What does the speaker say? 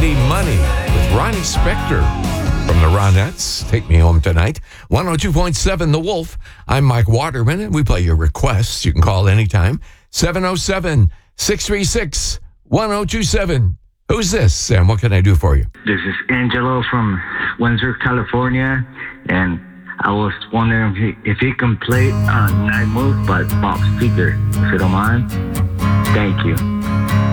Money Money with Ronnie Spector from the Ronettes. Take Me Home Tonight. 102.7 The Wolf. I'm Mike Waterman, and we play your requests. You can call anytime. 707-636-1027. Who's this, and what can I do for you? This is Angelo from Windsor, California, and I was wondering if he can play Night Moves by Bob Seger, if you don't mind. Thank you.